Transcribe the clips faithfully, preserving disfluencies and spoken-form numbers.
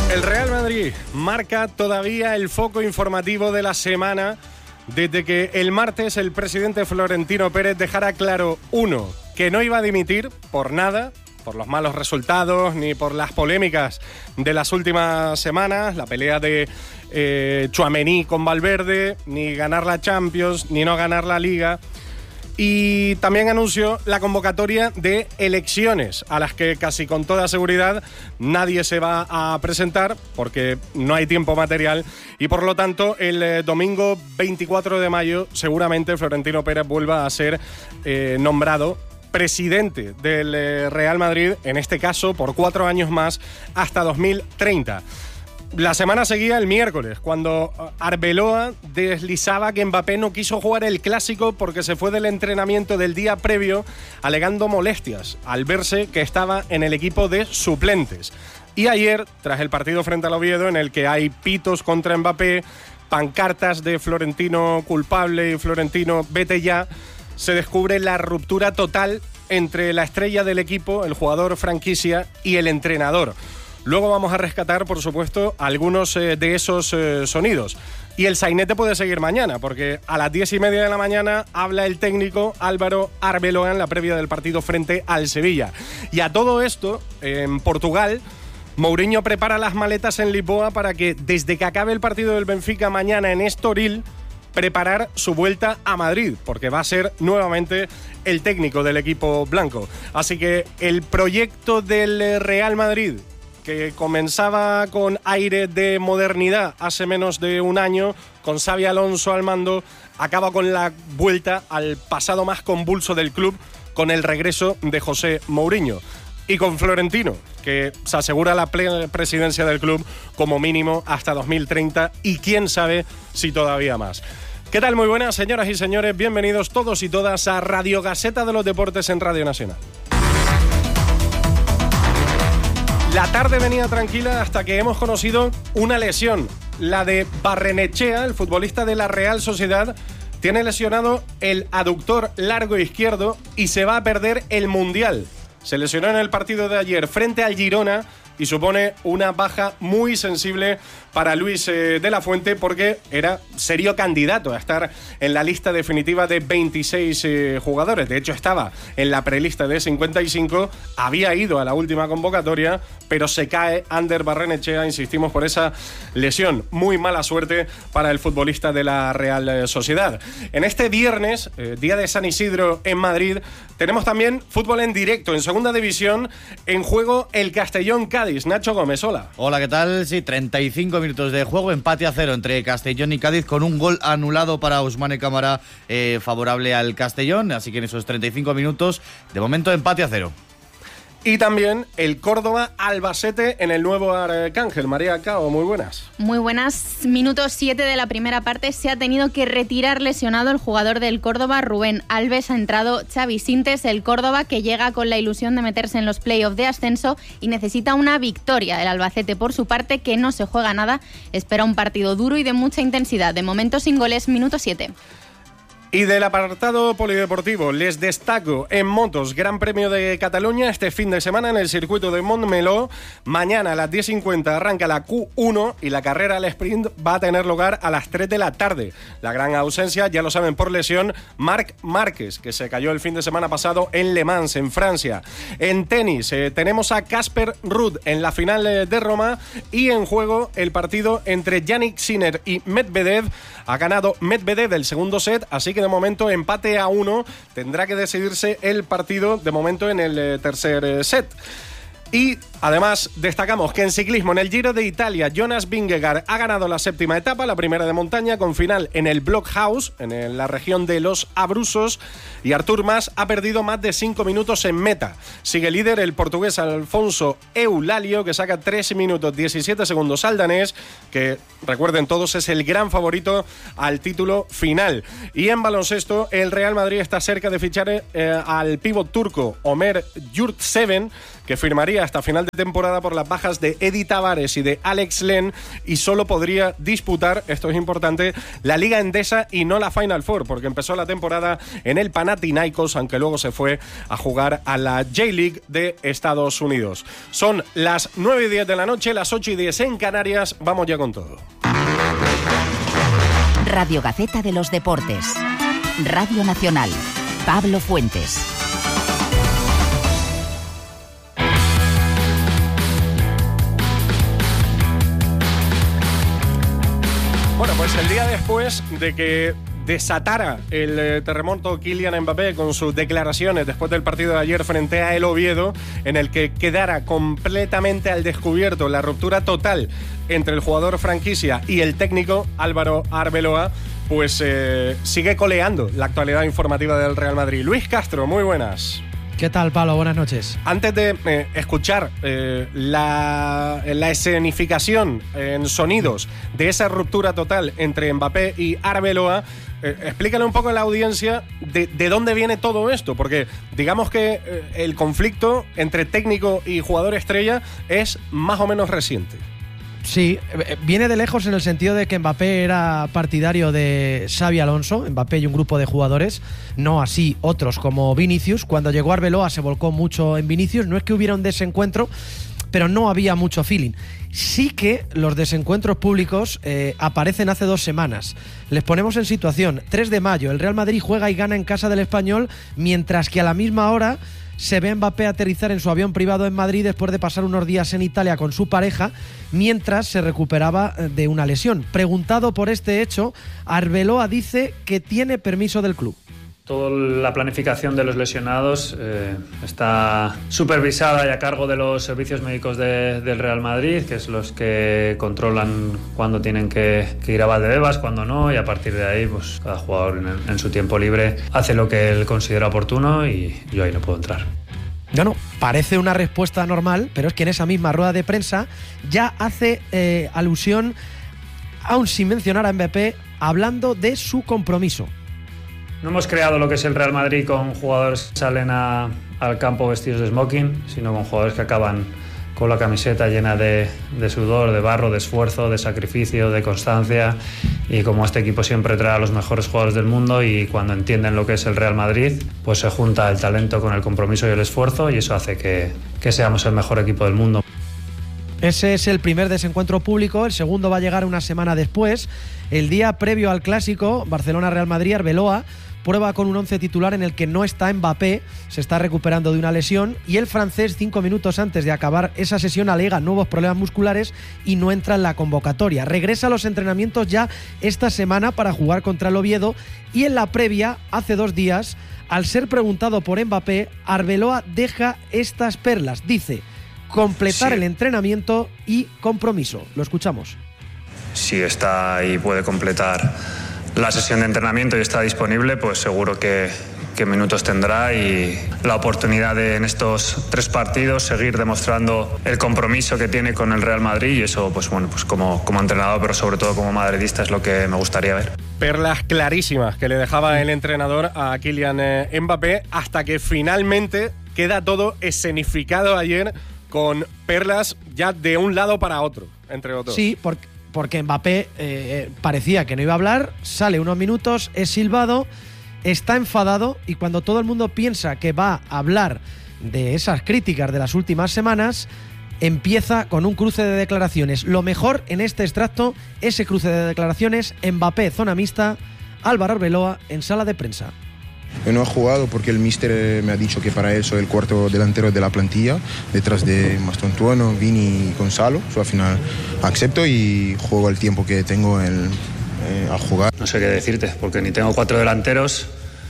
El Real Madrid marca todavía el foco informativo de la semana desde que el martes el presidente Florentino Pérez dejara claro, uno, que no iba a dimitir por nada, por los malos resultados ni por las polémicas de las últimas semanas, la pelea de eh, Tchouaméni con Valverde, ni ganar la Champions, ni no ganar la Liga. Y también anunció la convocatoria de elecciones, a las que casi con toda seguridad nadie se va a presentar porque no hay tiempo material y por lo tanto el eh, domingo veinticuatro de mayo seguramente Florentino Pérez vuelva a ser eh, nombrado presidente del eh, Real Madrid, en este caso por cuatro años más hasta dos mil treinta. La semana seguía el miércoles, cuando Arbeloa deslizaba que Mbappé no quiso jugar el Clásico porque se fue del entrenamiento del día previo alegando molestias al verse que estaba en el equipo de suplentes. Y ayer, tras el partido frente al Oviedo, en el que hay pitos contra Mbappé, pancartas de Florentino culpable y Florentino vete ya, se descubre la ruptura total entre la estrella del equipo, el jugador franquicia, y el entrenador. Luego vamos a rescatar, por supuesto, algunos eh, de esos eh, sonidos. Y el sainete puede seguir mañana, porque a las diez y media de la mañana habla el técnico Álvaro Arbeloa en la previa del partido frente al Sevilla. Y a todo esto, en Portugal, Mourinho prepara las maletas en Lisboa para que, desde que acabe el partido del Benfica mañana en Estoril, preparar su vuelta a Madrid, porque va a ser nuevamente el técnico del equipo blanco. Así que el proyecto del Real Madrid, que comenzaba con aire de modernidad hace menos de un año, con Xabi Alonso al mando, acaba con la vuelta al pasado más convulso del club, con el regreso de José Mourinho. Y con Florentino, que se asegura la plena presidencia del club como mínimo hasta dos mil treinta y quién sabe si todavía más. ¿Qué tal? Muy buenas, señoras y señores. Bienvenidos todos y todas a Radio Gaceta de los Deportes en Radio Nacional. La tarde venía tranquila hasta que hemos conocido una lesión, la de Barrenechea, el futbolista de la Real Sociedad. Tiene lesionado el aductor largo izquierdo y se va a perder el Mundial. Se lesionó en el partido de ayer frente al Girona y supone una baja muy sensible para Luis eh, de la Fuente, porque era serio candidato a estar en la lista definitiva de veintiséis eh, jugadores. De hecho, estaba en la prelista de cincuenta y cinco, había ido a la última convocatoria, pero se cae Ander Barrenechea, insistimos, por esa lesión. Muy mala suerte para el futbolista de la Real Sociedad. En este viernes, eh, día de San Isidro en Madrid, tenemos también fútbol en directo, en segunda división, en juego el Castellón-Cádiz. Nacho Gómez, hola. Hola, ¿qué tal? Sí, treinta y cinco minutos de juego, empate a cero entre Castellón y Cádiz, con un gol anulado para Ousmane Camara eh, favorable al Castellón, así que en esos treinta y cinco minutos, de momento empate a cero. Y también el Córdoba-Albacete en el nuevo Arcángel. María Cao, muy buenas. Muy buenas. Minuto siete de la primera parte. Se ha tenido que retirar lesionado el jugador del Córdoba, Rubén Alves. Ha entrado Xavi Sintes, el Córdoba, que llega con la ilusión de meterse en los playoffs de ascenso y necesita una victoria. El Albacete, por su parte, que no se juega nada, espera un partido duro y de mucha intensidad. De momento sin goles, minuto siete. Y del apartado polideportivo, les destaco en motos, Gran Premio de Cataluña este fin de semana en el circuito de Montmeló. Mañana a las diez cincuenta arranca la Q uno y la carrera al sprint va a tener lugar a las tres de la tarde. La gran ausencia, ya lo saben por lesión, Marc Márquez, que se cayó el fin de semana pasado en Le Mans, en Francia. En tenis, eh, tenemos a Casper Ruud en la final eh, de Roma, y en juego el partido entre Jannik Sinner y Medvedev. Ha ganado Medvedev el segundo set, así que de momento empate a uno. Tendrá que decidirse el partido de momento en el eh, tercer eh, set. Y además destacamos que en ciclismo, en el Giro de Italia, Jonas Vingegaard ha ganado la séptima etapa, la primera de montaña, con final en el Blockhaus, en la región de los Abruzos, y Artur Mas ha perdido más de cinco minutos en meta. Sigue líder el portugués Alfonso Eulalio, que saca tres minutos diecisiete segundos al danés, que recuerden todos es el gran favorito al título final. Y en baloncesto, el Real Madrid está cerca de fichar eh, al pívot turco Ömer Yurtseven, que firmaría hasta final de temporada por las bajas de Edi Tavares y de Alex Len, y solo podría disputar, esto es importante, la Liga Endesa y no la Final Four, porque empezó la temporada en el Panathinaikos, aunque luego se fue a jugar a la J-League de Estados Unidos. Son las nueve y diez de la noche, las ocho y diez en Canarias. Vamos ya con todo. Radio Gaceta de los Deportes. Radio Nacional. Pablo Fuentes. Bueno, pues el día después de que desatara el eh, terremoto Kylian Mbappé con sus declaraciones después del partido de ayer frente a el Oviedo, en el que quedara completamente al descubierto la ruptura total entre el jugador franquicia y el técnico Álvaro Arbeloa, pues eh, sigue coleando la actualidad informativa del Real Madrid. Luis Castro, muy buenas. ¿Qué tal, Pablo? Buenas noches. Antes de eh, escuchar eh, la, la escenificación en sonidos de esa ruptura total entre Mbappé y Arbeloa, eh, explícale un poco a la audiencia de, de dónde viene todo esto, porque digamos que eh, el conflicto entre técnico y jugador estrella es más o menos reciente. Sí, viene de lejos en el sentido de que Mbappé era partidario de Xabi Alonso, Mbappé y un grupo de jugadores, no así otros como Vinicius. Cuando llegó Arbeloa se volcó mucho en Vinicius, no es que hubiera un desencuentro, pero no había mucho feeling. Sí que los desencuentros públicos eh, aparecen hace dos semanas. Les ponemos en situación. tres de mayo, el Real Madrid juega y gana en casa del Español, mientras que a la misma hora se ve a Mbappé aterrizar en su avión privado en Madrid después de pasar unos días en Italia con su pareja, mientras se recuperaba de una lesión. Preguntado por este hecho, Arbeloa dice que tiene permiso del club. Toda la planificación de los lesionados eh, está supervisada y a cargo de los servicios médicos de, del Real Madrid, que es los que controlan cuándo tienen que, que ir a Valdebebas, cuándo no, y a partir de ahí pues cada jugador en, en su tiempo libre hace lo que él considera oportuno y yo ahí no puedo entrar. Bueno, parece una respuesta normal, pero es que en esa misma rueda de prensa ya hace eh, alusión, aún sin mencionar a Mbappé, hablando de su compromiso. No hemos creado lo que es el Real Madrid con jugadores que salen a, al campo vestidos de smoking, sino con jugadores que acaban con la camiseta llena de, de sudor, de barro, de esfuerzo, de sacrificio, de constancia. Y como este equipo siempre trae a los mejores jugadores del mundo, y cuando entienden lo que es el Real Madrid, pues se junta el talento con el compromiso y el esfuerzo, y eso hace que, que seamos el mejor equipo del mundo. Ese es el primer desencuentro público, el segundo va a llegar una semana después. El día previo al clásico, Barcelona-Real Madrid, Arbeloa prueba con un once titular en el que no está Mbappé, se está recuperando de una lesión, y el francés, cinco minutos antes de acabar esa sesión, alega nuevos problemas musculares y no entra en la convocatoria. Regresa a los entrenamientos ya esta semana para jugar contra el Oviedo, y en la previa, hace dos días, al ser preguntado por Mbappé, Arbeloa deja estas perlas. Dice: completar sí. el entrenamiento y compromiso. Lo escuchamos. Si está y puede completar la sesión de entrenamiento y está disponible, pues seguro que, que minutos tendrá, y la oportunidad de en estos tres partidos seguir demostrando el compromiso que tiene con el Real Madrid, y eso pues bueno, pues como, como entrenador, pero sobre todo como madridista, es lo que me gustaría ver. Perlas clarísimas que le dejaba el entrenador a Kylian eh, Mbappé, hasta que finalmente queda todo escenificado ayer con perlas ya de un lado para otro, entre otros. Sí, porque porque Mbappé eh, parecía que no iba a hablar, sale unos minutos, es silbado, está enfadado, y cuando todo el mundo piensa que va a hablar de esas críticas de las últimas semanas, empieza con un cruce de declaraciones. Lo mejor en este extracto, ese cruce de declaraciones, Mbappé zona mixta, Álvaro Arbeloa en sala de prensa. Yo no he jugado porque el míster me ha dicho que para él soy el cuarto delantero de la plantilla, detrás de Mastontuono, Vini y Gonzalo. Yo al final acepto y juego el tiempo que tengo el, eh, al jugar. No sé qué decirte, porque ni tengo cuatro delanteros,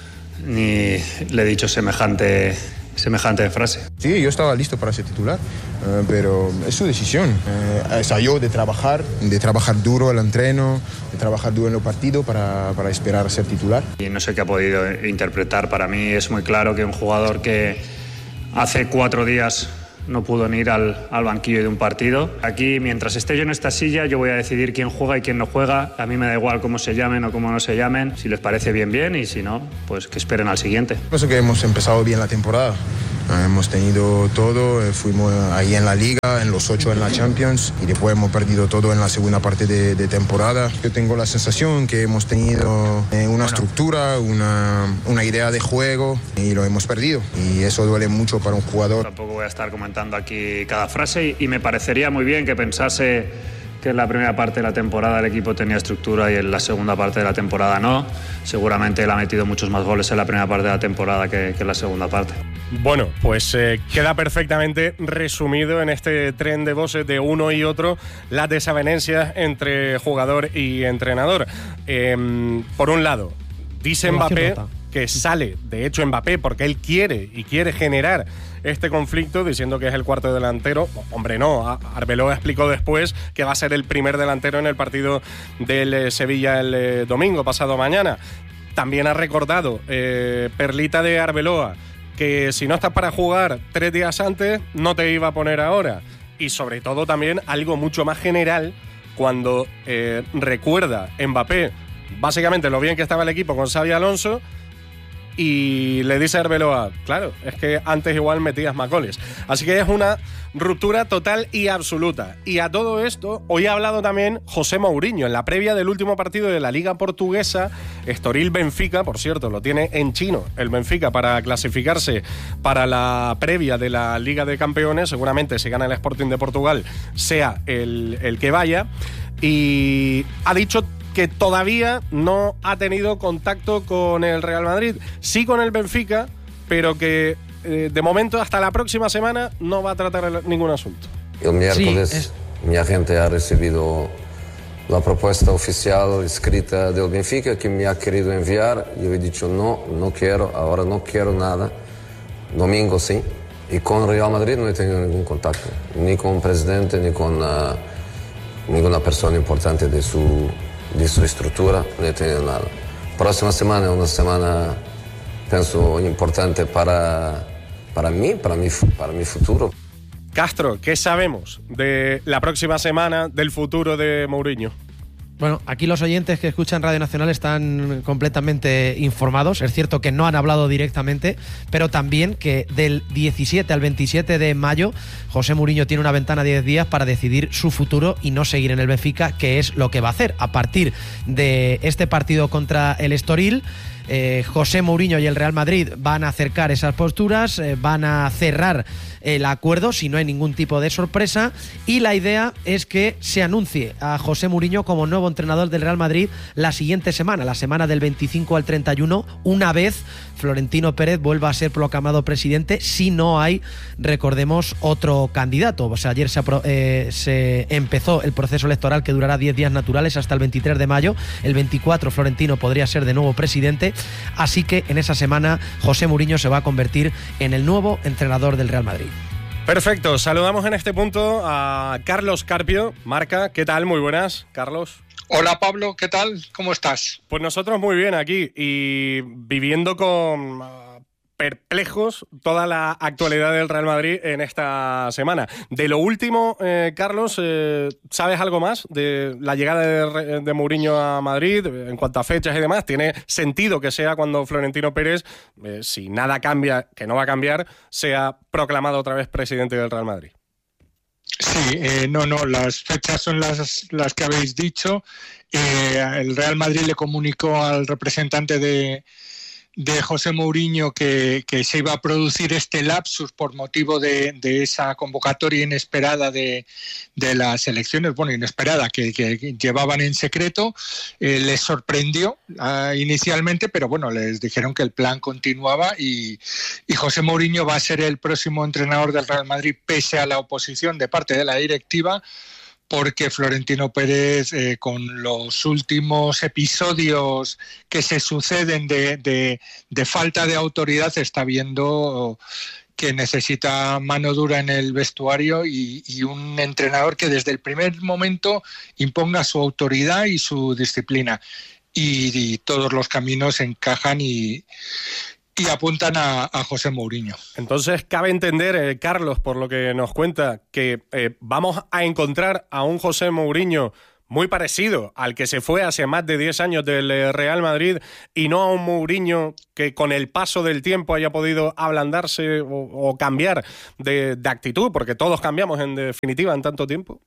ni le he dicho semejante, semejante frase. Sí, yo estaba listo para ser titular, eh, pero es su decisión. Eh, es a yo de trabajar, de trabajar duro el entreno, de trabajar duro en los partidos para, para esperar a ser titular. Y no sé qué ha podido interpretar. Para mí es muy claro que un jugador que hace cuatro días no pudo ni ir al, al banquillo de un partido. Aquí, mientras esté yo en esta silla, yo voy a decidir quién juega y quién no juega. A mí me da igual cómo se llamen o cómo no se llamen. Si les parece bien, bien, y si no, pues que esperen al siguiente. Pienso que hemos empezado bien la temporada. Hemos tenido todo, fuimos ahí en la Liga, en los ocho en la Champions y después hemos perdido todo en la segunda parte de, de temporada. Yo tengo la sensación que hemos tenido eh, una estructura, una, una idea de juego y lo hemos perdido. Y eso duele mucho para un jugador. Tampoco voy a estar comentando aquí cada frase y, y me parecería muy bien que pensase que en la primera parte de la temporada el equipo tenía estructura y en la segunda parte de la temporada no. Seguramente él ha metido muchos más goles en la primera parte de la temporada que, que en la segunda parte. Bueno, pues eh, queda perfectamente resumido en este tren de voces de uno y otro las desavenencias entre jugador y entrenador. Eh, por un lado, dice Mbappé que sale, de hecho Mbappé, porque él quiere y quiere generar este conflicto diciendo que es el cuarto delantero. Hombre, no, Arbeloa explicó después que va a ser el primer delantero en el partido del eh, Sevilla el eh, domingo, pasado mañana. También ha recordado eh, Perlita de Arbeloa que si no estás para jugar tres días antes, no te iba a poner ahora. Y sobre todo también algo mucho más general cuando eh, recuerda Mbappé básicamente lo bien que estaba el equipo con Xabi Alonso. Y le dice a Arbeloa, claro, es que antes igual metías más goles. Así que es una ruptura total y absoluta. Y a todo esto, hoy ha hablado también José Mourinho en la previa del último partido de la Liga Portuguesa, Estoril-Benfica, por cierto, lo tiene en chino el Benfica para clasificarse para la previa de la Liga de Campeones. Seguramente si gana el Sporting de Portugal sea el, el que vaya. Y ha dicho que todavía no ha tenido contacto con el Real Madrid, sí con el Benfica, pero que eh, de momento hasta la próxima semana no va a tratar ningún asunto. El miércoles sí, es... mi agente ha recibido la propuesta oficial escrita del Benfica que me ha querido enviar. Yo he dicho no, no quiero, ahora no quiero nada. Domingo sí. Y con Real Madrid no he tenido ningún contacto, ni con el presidente, ni con uh, ninguna persona importante de su... de su estructura, no he tenido nada. Próxima semana es una semana, pienso, importante para, para mí, para mi, para mi futuro. Castro, ¿qué sabemos de la próxima semana, del futuro de Mourinho? Bueno, aquí los oyentes que escuchan Radio Nacional están completamente informados. Es cierto que no han hablado directamente, pero también que del diecisiete al veintisiete de mayo José Mourinho tiene una ventana de diez días para decidir su futuro y no seguir en el Benfica, que es lo que va a hacer. A partir de este partido contra el Estoril, eh, José Mourinho y el Real Madrid van a acercar esas posturas, eh, van a cerrar el acuerdo si no hay ningún tipo de sorpresa, y la idea es que se anuncie a José Mourinho como nuevo entrenador del Real Madrid la siguiente semana, la semana del veinticinco al treinta y uno, una vez Florentino Pérez vuelva a ser proclamado presidente, si no hay, recordemos, otro candidato. O sea, ayer se, apro- eh, se empezó el proceso electoral que durará diez días naturales hasta el veintitrés de mayo. El veinticuatro Florentino podría ser de nuevo presidente, así que en esa semana José Mourinho se va a convertir en el nuevo entrenador del Real Madrid. Perfecto, saludamos en este punto a Carlos Carpio, Marca. ¿Qué tal? Muy buenas, Carlos. Hola Pablo, ¿qué tal? ¿Cómo estás? Pues nosotros muy bien aquí y viviendo con uh, perplejos toda la actualidad del Real Madrid en esta semana. De lo último, eh, Carlos, eh, ¿sabes algo más de la llegada de, de Mourinho a Madrid en cuanto a fechas y demás? ¿Tiene sentido que sea cuando Florentino Pérez, eh, si nada cambia, que no va a cambiar, sea proclamado otra vez presidente del Real Madrid? Sí, eh, no, no, las fechas son las, las que habéis dicho. Eh, el Real Madrid le comunicó al representante de, de José Mourinho que, que se iba a producir este lapsus por motivo de, de esa convocatoria inesperada de, de las elecciones, bueno, inesperada, que, que llevaban en secreto. Eh, les sorprendió uh, inicialmente, pero bueno, les dijeron que el plan continuaba y, y José Mourinho va a ser el próximo entrenador del Real Madrid pese a la oposición de parte de la directiva, porque Florentino Pérez, eh, con los últimos episodios que se suceden de, de, de falta de autoridad, está viendo que necesita mano dura en el vestuario y, y un entrenador que desde el primer momento imponga su autoridad y su disciplina. Y, y todos los caminos encajan y... y apuntan a, a José Mourinho. Entonces cabe entender, eh, Carlos, por lo que nos cuenta, que eh, vamos a encontrar a un José Mourinho muy parecido al que se fue hace más de diez años del Real Madrid y no a un Mourinho que con el paso del tiempo haya podido ablandarse o, o cambiar de, de actitud, porque todos cambiamos en definitiva en tanto tiempo?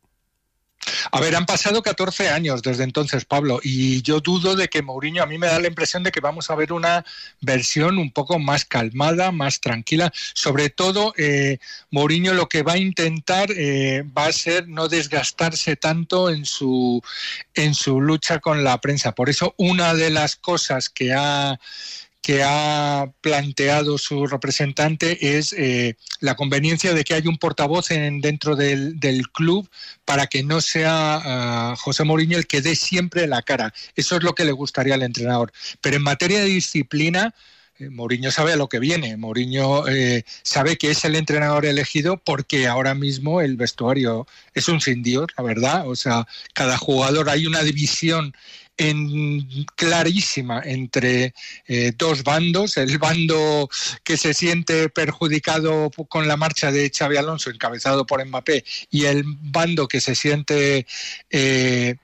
A ver, han pasado catorce años desde entonces, Pablo, y yo dudo de que Mourinho, a mí me da la impresión de que vamos a ver una versión un poco más calmada, más tranquila. Sobre todo, eh, Mourinho lo que va a intentar eh, va a ser no desgastarse tanto en su, en su lucha con la prensa. Por eso, una de las cosas que ha... que ha planteado su representante es eh, la conveniencia de que haya un portavoz en, dentro del, del club para que no sea uh, José Mourinho el que dé siempre la cara. Eso es lo que le gustaría al entrenador. Pero en materia de disciplina, eh, Mourinho sabe a lo que viene. Mourinho eh, sabe que es el entrenador elegido porque ahora mismo el vestuario es un sin Dios, la verdad. O sea, cada jugador, hay una división En, clarísima entre eh, dos bandos, el bando que se siente perjudicado con la marcha de Xabi Alonso, encabezado por Mbappé, y el bando que se siente eh,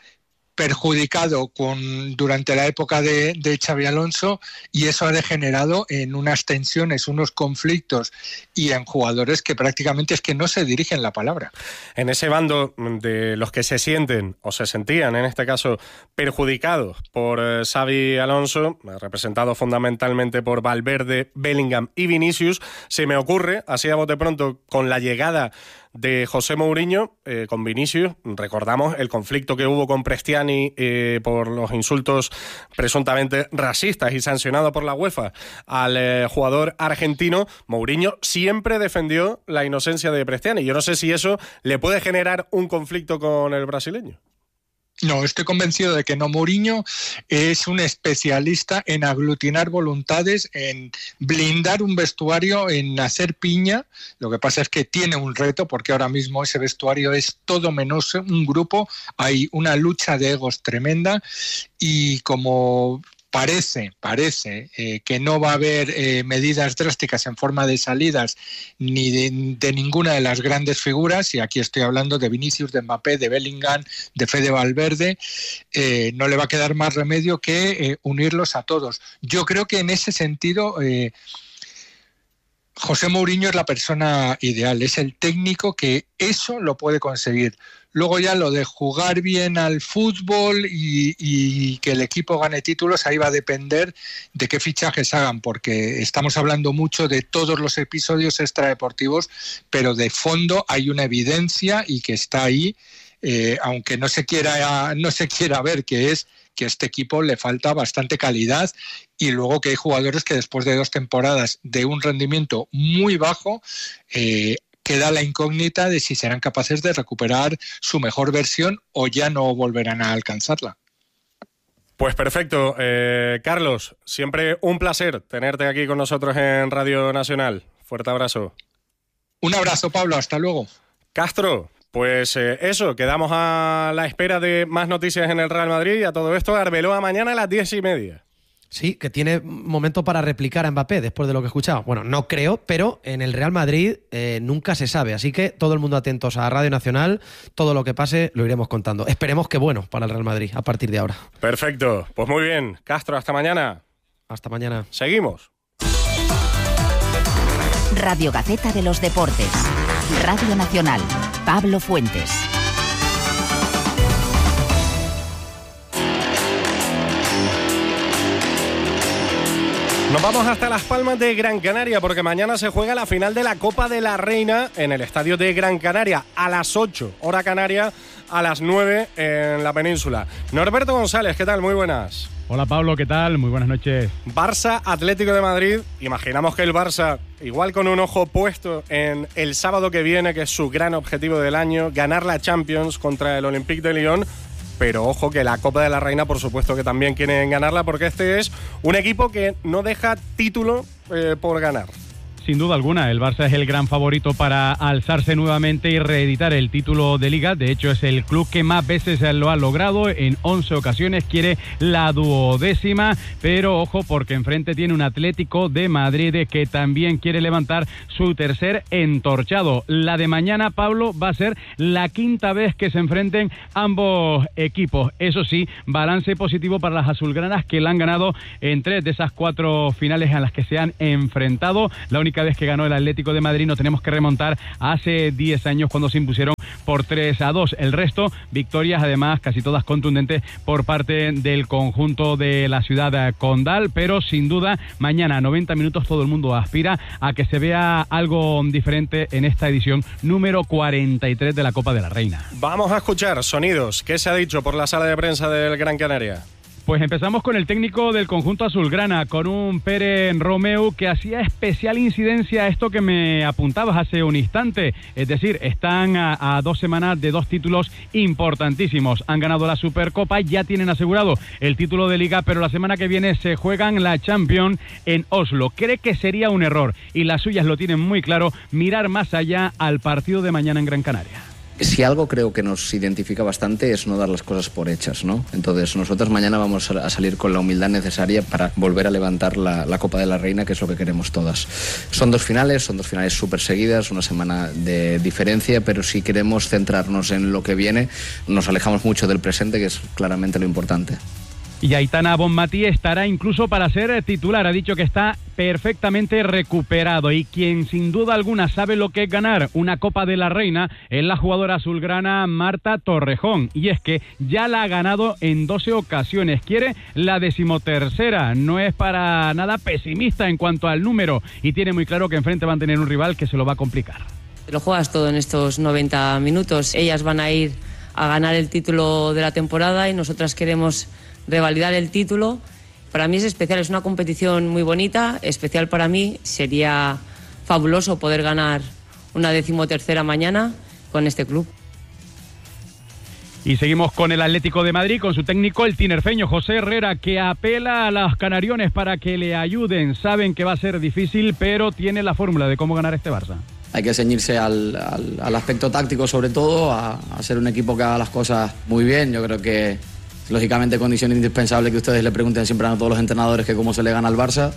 perjudicado con, durante la época de, de Xabi Alonso, y eso ha degenerado en unas tensiones, unos conflictos y en jugadores que prácticamente es que no se dirigen la palabra. En ese bando de los que se sienten o se sentían, en este caso, perjudicados por eh, Xabi Alonso, representado fundamentalmente por Valverde, Bellingham y Vinicius, se me ocurre, así a bote pronto, con la llegada de José Mourinho, eh, con Vinicius, recordamos el conflicto que hubo con Prestiani eh, por los insultos presuntamente racistas y sancionado por la UEFA al eh, jugador argentino. Mourinho siempre defendió la inocencia de Prestiani. Yo no sé si eso le puede generar un conflicto con el brasileño. No, estoy convencido de que no. Mourinho es un especialista en aglutinar voluntades, en blindar un vestuario, en hacer piña. Lo que pasa es que tiene un reto, porque ahora mismo ese vestuario es todo menos un grupo. Hay una lucha de egos tremenda y como Parece, parece eh, que no va a haber eh, medidas drásticas en forma de salidas ni de, de ninguna de las grandes figuras, y aquí estoy hablando de Vinicius, de Mbappé, de Bellingham, de Fede Valverde. Eh, no le va a quedar más remedio que eh, unirlos a todos. Yo creo que en ese sentido eh, José Mourinho es la persona ideal, es el técnico que eso lo puede conseguir. Luego ya lo de jugar bien al fútbol y, y que el equipo gane títulos, ahí va a depender de qué fichajes hagan, porque estamos hablando mucho de todos los episodios extradeportivos, pero de fondo hay una evidencia y que está ahí, eh, aunque no se quiera, no se quiera ver, que es que a este equipo le falta bastante calidad, y luego que hay jugadores que después de dos temporadas de un rendimiento muy bajo, eh, queda la incógnita de si serán capaces de recuperar su mejor versión o ya no volverán a alcanzarla. Pues perfecto. Eh, Carlos, siempre un placer tenerte aquí con nosotros en Radio Nacional. Fuerte abrazo. Un abrazo, Pablo. Hasta luego. Castro, pues eh, eso, quedamos a la espera de más noticias en el Real Madrid, y a todo esto Arbeloa mañana a las diez y media. Sí, que tiene momento para replicar a Mbappé después de lo que he escuchado. Bueno, no creo, pero en el Real Madrid eh, nunca se sabe. Así que todo el mundo atentos a Radio Nacional. Todo lo que pase lo iremos contando. Esperemos que bueno para el Real Madrid a partir de ahora. Perfecto. Pues muy bien. Castro, hasta mañana. Hasta mañana. Seguimos. Radio Gaceta de los Deportes. Radio Nacional. Pablo Fuentes. Nos vamos hasta Las Palmas de Gran Canaria, porque mañana se juega la final de la Copa de la Reina en el estadio de Gran Canaria a las ocho, hora canaria, a las nueve en la península. Norberto González, ¿qué tal? Muy buenas. Hola Pablo, ¿qué tal? Muy buenas noches. Barça Atlético de Madrid. Imaginamos que el Barça, igual con un ojo puesto en el sábado que viene, que es su gran objetivo del año, ganar la Champions contra el Olympique de Lyon. Pero ojo que la Copa de la Reina, por supuesto que también quieren ganarla, porque este es un equipo que no deja título eh, por ganar. Sin duda alguna, el Barça es el gran favorito para alzarse nuevamente y reeditar el título de Liga. De hecho, es el club que más veces lo ha logrado, en once ocasiones, quiere la duodécima, pero ojo porque enfrente tiene un Atlético de Madrid que también quiere levantar su tercer entorchado. La de mañana, Pablo, va a ser la quinta vez que se enfrenten ambos equipos. Eso sí, balance positivo para las azulgranas, que la han ganado en tres de esas cuatro finales en las que se han enfrentado. La única vez que ganó el Atlético de Madrid nos tenemos que remontar a hace diez años, cuando se impusieron por tres a dos. El resto, victorias además casi todas contundentes por parte del conjunto de la ciudad condal, pero sin duda mañana, noventa minutos, todo el mundo aspira a que se vea algo diferente en esta edición número cuarenta y tres de la Copa de la Reina. Vamos a escuchar sonidos. ¿Qué se ha dicho por la sala de prensa del Gran Canaria? Pues empezamos con el técnico del conjunto azulgrana, con un Pere Romeu que hacía especial incidencia a esto que me apuntabas hace un instante. Es decir, están a, a dos semanas de dos títulos importantísimos. Han ganado la Supercopa, ya tienen asegurado el título de Liga, pero la semana que viene se juegan la Champions en Oslo. Cree que sería un error, y las suyas lo tienen muy claro, mirar más allá al partido de mañana en Gran Canaria. Si algo creo que nos identifica bastante es no dar las cosas por hechas, ¿no? Entonces nosotros mañana vamos a salir con la humildad necesaria para volver a levantar la, la Copa de la Reina, que es lo que queremos todas. Son dos finales, son dos finales súper seguidas, una semana de diferencia, pero si queremos centrarnos en lo que viene, nos alejamos mucho del presente, que es claramente lo importante. Y Aitana Bonmatí estará incluso para ser titular. Ha dicho que está perfectamente recuperado, y quien sin duda alguna sabe lo que es ganar una Copa de la Reina es la jugadora azulgrana Marta Torrejón, y es que ya la ha ganado en doce ocasiones, quiere la decimotercera, no es para nada pesimista en cuanto al número, y tiene muy claro que enfrente van a tener un rival que se lo va a complicar. Lo juegas todo en estos noventa minutos, ellas van a ir a ganar el título de la temporada y nosotras queremos revalidar el título. Para mí es especial, es una competición muy bonita, especial para mí. Sería fabuloso poder ganar una decimotercera mañana con este club. Y seguimos con el Atlético de Madrid, con su técnico, el tinerfeño José Herrera, que apela a los canariones para que le ayuden. Saben que va a ser difícil, pero tiene la fórmula de cómo ganar este Barça. Hay que ceñirse al, al, al aspecto táctico, sobre todo, a, a ser un equipo que haga las cosas muy bien. Yo creo que lógicamente, condición indispensable que ustedes le pregunten siempre a todos los entrenadores que cómo se le gana al Barça,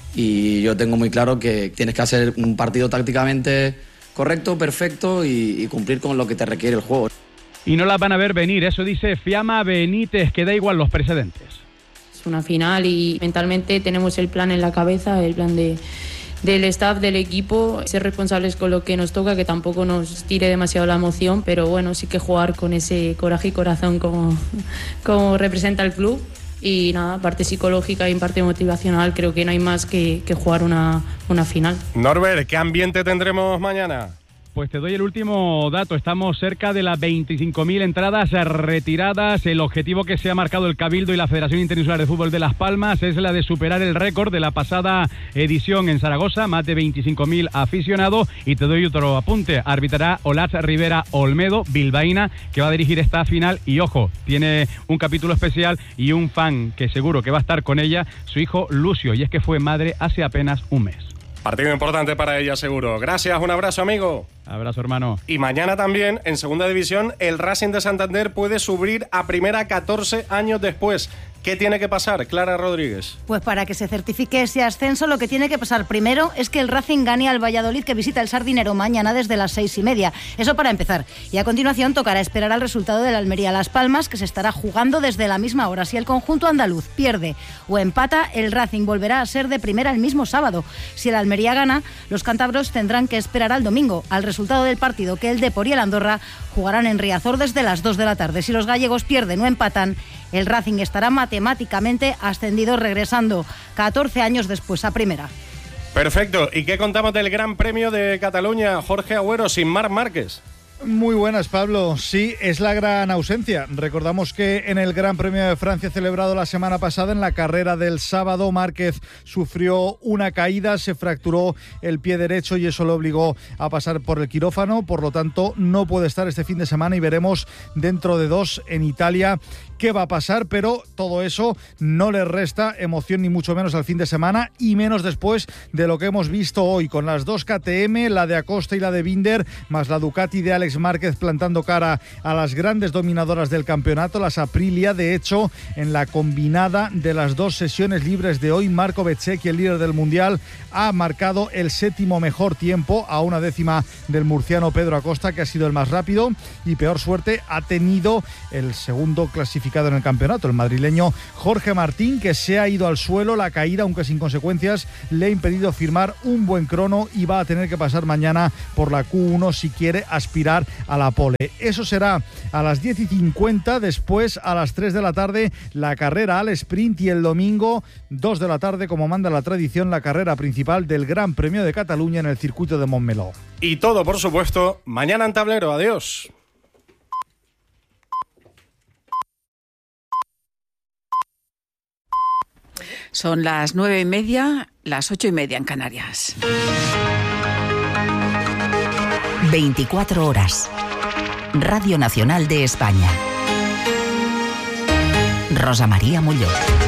y yo tengo muy claro que tienes que hacer un partido tácticamente correcto, perfecto, y, y cumplir con lo que te requiere el juego. Y no las van a ver venir, eso dice Fiamma Benítez, que da igual los precedentes. Es una final y mentalmente tenemos el plan en la cabeza, el plan de... del staff, del equipo, ser responsables con lo que nos toca, que tampoco nos tire demasiado la emoción, pero bueno, sí que jugar con ese coraje y corazón como, como representa el club. Y nada, parte psicológica y parte motivacional, creo que no hay más que, que jugar una, una final. Norbert, ¿qué ambiente tendremos mañana? Pues te doy el último dato, estamos cerca de las veinticinco mil entradas retiradas. El objetivo que se ha marcado el Cabildo y la Federación Interinsular de Fútbol de Las Palmas es la de superar el récord de la pasada edición en Zaragoza, más de veinticinco mil aficionados. Y te doy otro apunte, arbitrará Olatz Rivera Olmedo, bilbaína, que va a dirigir esta final, y ojo, tiene un capítulo especial y un fan que seguro que va a estar con ella, su hijo Lucio, y es que fue madre hace apenas un mes. Partido importante para ella, seguro. Gracias, un abrazo, amigo. Abrazo, hermano. Y mañana también, en Segunda División, el Racing de Santander puede subir a Primera catorce años después. ¿Qué tiene que pasar, Clara Rodríguez? Pues para que se certifique ese ascenso, lo que tiene que pasar primero es que el Racing gane al Valladolid, que visita el Sardinero mañana desde las seis y media. Eso para empezar. Y a continuación tocará esperar al resultado del Almería Las Palmas, que se estará jugando desde la misma hora. Si el conjunto andaluz pierde o empata, el Racing volverá a ser de primera el mismo sábado. Si el Almería gana, los cántabros tendrán que esperar al domingo, al resultado del partido, que el Depor y el Andorra jugarán en Riazor desde las dos de la tarde. Si los gallegos pierden o empatan, el Racing estará matemáticamente ascendido, regresando catorce años después a primera. Perfecto. ¿Y qué contamos del Gran Premio de Cataluña, Jorge Agüero, sin Marc Márquez? Muy buenas, Pablo. Sí, es la gran ausencia. Recordamos que en el Gran Premio de Francia celebrado la semana pasada, en la carrera del sábado, Márquez sufrió una caída, se fracturó el pie derecho y eso lo obligó a pasar por el quirófano. Por lo tanto, no puede estar este fin de semana y veremos dentro de dos en Italia qué va a pasar, pero todo eso no le resta emoción ni mucho menos al fin de semana, y menos después de lo que hemos visto hoy con las dos K T M, la de Acosta y la de Binder, más la Ducati de Alex Márquez plantando cara a las grandes dominadoras del campeonato, las Aprilia. De hecho, en la combinada de las dos sesiones libres de hoy, Marco Bezzecchi, el líder del Mundial, ha marcado el séptimo mejor tiempo, a una décima del murciano Pedro Acosta, que ha sido el más rápido, y peor suerte ha tenido el segundo clasificado en el campeonato, el madrileño Jorge Martín, que se ha ido al suelo. La caída, aunque sin consecuencias, le ha impedido firmar un buen crono y va a tener que pasar mañana por la Q uno si quiere aspirar a la pole. Eso será a las diez y cincuenta, después a las tres de la tarde la carrera al sprint, y el domingo dos de la tarde, como manda la tradición, la carrera principal del Gran Premio de Cataluña en el circuito de Montmeló. Y todo, por supuesto, mañana en Tablero. Adiós. Son las nueve y media, las ocho y media en Canarias. veinticuatro horas. Radio Nacional de España. Rosa María Molló.